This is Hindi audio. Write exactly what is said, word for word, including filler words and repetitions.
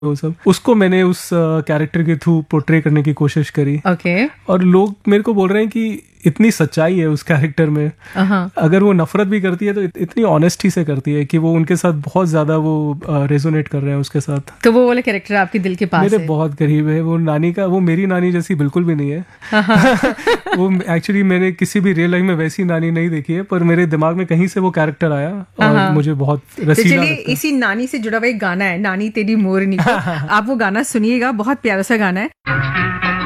वो सब, उसको मैंने उस कैरेक्टर के थ्रू पोर्ट्रे करने की कोशिश करी। Okay okay. और लोग मेरे को बोल रहे हैं कि इतनी सच्चाई है उस कैरेक्टर में। uh-huh. अगर वो नफरत भी करती है तो इत, इतनी ऑनेस्टी से करती है कि वो उनके साथ बहुत ज्यादा वो रेजोनेट कर रहे हैं उसके साथ। तो वो वाला कैरेक्टर आपके दिल के पास मेरे है? बहुत करीब है। वो नानी का, वो मेरी नानी जैसी बिल्कुल भी नहीं है। uh-huh. वो एक्चुअली मैंने किसी भी रियल लाइफ में वैसी नानी नहीं देखी है, पर मेरे दिमाग में कहीं से वो कैरेक्टर आया और uh-huh. मुझे बहुत रसीला लगता है। इसी नानी से जुड़ा हुआ एक गाना है, नानी तेरी मोरनी। आप वो गाना सुनिएगा, बहुत प्यारा सा गाना है।